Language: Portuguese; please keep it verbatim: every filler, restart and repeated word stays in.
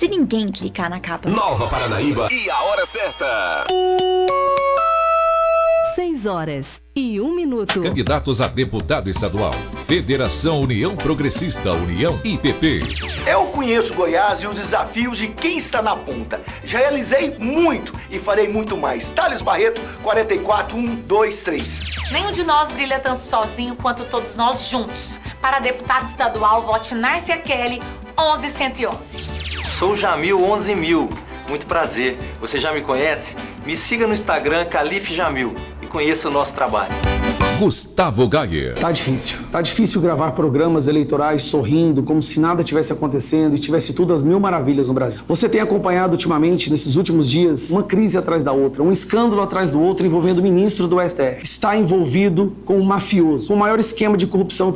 se ninguém clicar na capa. Nova Paranaíba e a hora certa. seis horas e um minuto. Candidatos a deputado estadual. Federação União Progressista, União I P P. Eu conheço Goiás e os desafios de quem está na ponta. Já realizei muito e farei muito mais. Thales Barreto, quarenta e quatro, um, dois, três. Nenhum de nós brilha tanto sozinho quanto todos nós juntos. Para deputado estadual, vote Nárcia Kelly, onze cento e onze. Sou Jamil onze mil. Muito prazer. Você já me conhece? Me siga no Instagram, Calife Jamil, e conheça o nosso trabalho. Gustavo Gayer. Tá difícil. Tá difícil gravar programas eleitorais sorrindo, como se nada tivesse acontecendo e tivesse tudo às mil maravilhas no Brasil. Você tem acompanhado ultimamente, nesses últimos dias, uma crise atrás da outra, um escândalo atrás do outro envolvendo o ministro do S T F. Está envolvido com um mafioso, com o maior esquema de corrupção